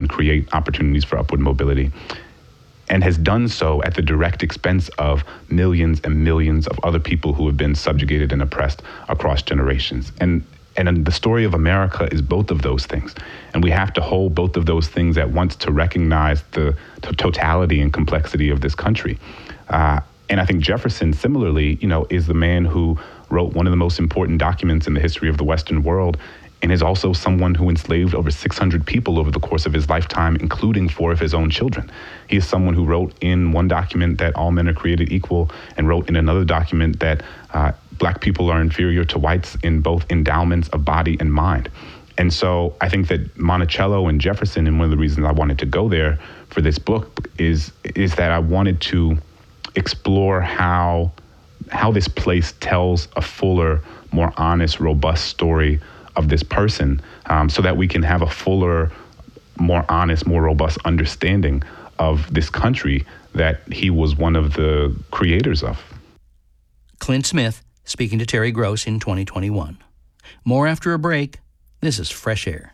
and create opportunities for upward mobility, and has done so at the direct expense of millions and millions of other people who have been subjugated and oppressed across generations. And the story of America is both of those things. And we have to hold both of those things at once to recognize the totality and complexity of this country. And I think Jefferson, similarly, is the man who wrote one of the most important documents in the history of the Western world, and is also someone who enslaved over 600 people over the course of his lifetime, including 4 of his own children. He is someone who wrote in one document that all men are created equal, and wrote in another document that Black people are inferior to whites in both endowments of body and mind. And so I think that Monticello and Jefferson, and one of the reasons I wanted to go there for this book is that I wanted to explore how this place tells a fuller, more honest, robust story of this person, so that we can have a fuller, more honest, more robust understanding of this country that he was one of the creators of. Clint Smith speaking to Terry Gross in 2021. More after a break. This is Fresh Air.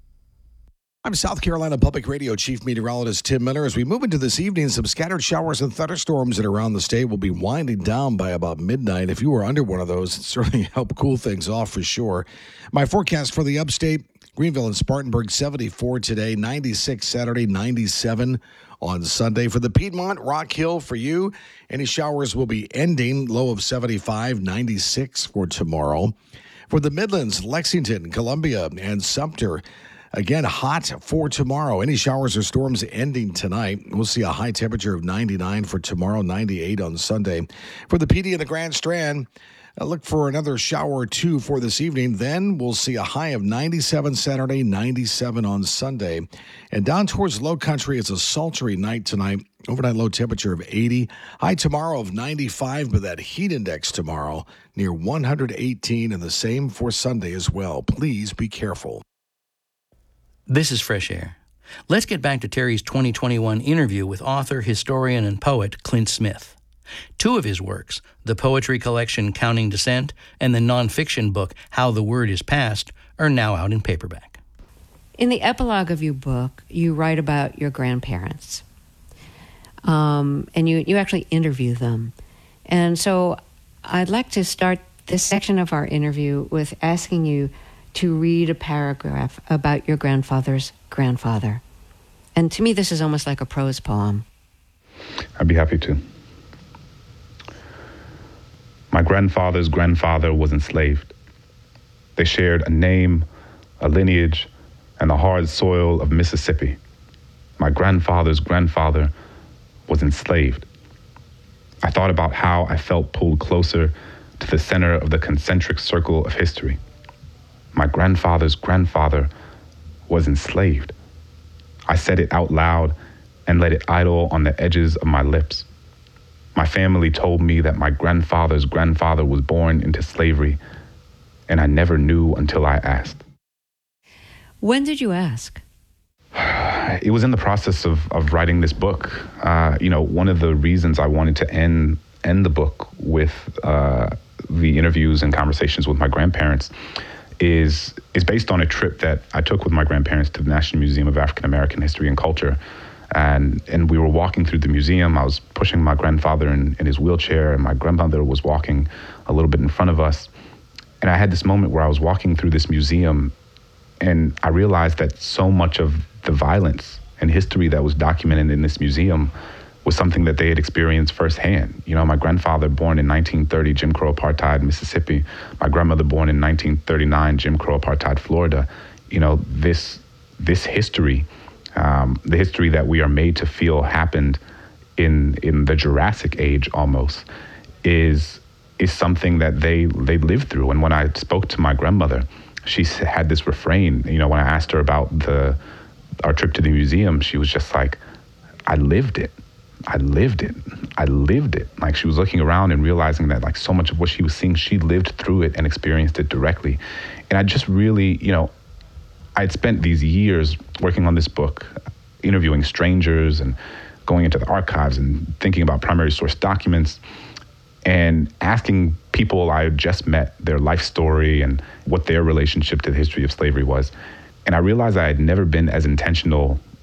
I'm South Carolina Public Radio Chief Meteorologist Tim Miller. As we move into this evening, some scattered showers and thunderstorms that around the state will be winding down by about midnight. If you were under one of those, it certainly help cool things off for sure. My forecast for the upstate, Greenville and Spartanburg, 74 today, 96 Saturday, 97 on Sunday. For the Piedmont, Rock Hill for you, any showers will be ending, low of 75, 96 for tomorrow. For the Midlands, Lexington, Columbia, and Sumter, again, hot for tomorrow. Any showers or storms ending tonight. We'll see a high temperature of 99 for tomorrow, 98 on Sunday. For the PD and the Grand Strand, look for another shower or two for this evening. Then we'll see a high of 97 Saturday, 97 on Sunday. And down towards Low Country, it's a sultry night tonight. Overnight low temperature of 80. High tomorrow of 95, but that heat index tomorrow near 118, and the same for Sunday as well. Please be careful. This is Fresh Air. Let's get back to Terry's 2021 interview with author, historian, and poet Clint Smith. 2 of his works, the poetry collection Counting Descent and the nonfiction book How the Word is Passed, are now out in paperback. In the epilogue of your book, you write about your grandparents. And you actually interview them. And so I'd like to start this section of our interview with asking you to read a paragraph about your grandfather's grandfather. And to me, this is almost like a prose poem. I'd be happy to. My grandfather's grandfather was enslaved. They shared a name, a lineage, and the hard soil of Mississippi. My grandfather's grandfather was enslaved. I thought about how I felt pulled closer to the center of the concentric circle of history. My grandfather's grandfather was enslaved. I said it out loud and let it idle on the edges of my lips. My family told me that my grandfather's grandfather was born into slavery, and I never knew until I asked. When did you ask? It was in the process of writing this book. One of the reasons I wanted to end the book with the interviews and conversations with my grandparents is based on a trip that I took with my grandparents to the National Museum of African American History and Culture. And we were walking through the museum. I was pushing my grandfather in his wheelchair, and my grandmother was walking a little bit in front of us. And I had this moment where I was walking through this museum, and I realized that so much of the violence and history that was documented in this museum was something that they had experienced firsthand. My grandfather born in 1930, Jim Crow apartheid, Mississippi. My grandmother born in 1939, Jim Crow apartheid, Florida. This history, the history that we are made to feel happened in the Jurassic age almost, is something that they lived through. And when I spoke to my grandmother, she had this refrain. When I asked her about our trip to the museum, she was just like, I lived it. I lived it. I lived it. Like, she was looking around and realizing that, like, so much of what she was seeing, she lived through it and experienced it directly. And I just really, I'd spent these years working on this book, interviewing strangers and going into the archives and thinking about primary source documents and asking people I had just met their life story and what their relationship to the history of slavery was. And I realized I had never been as intentional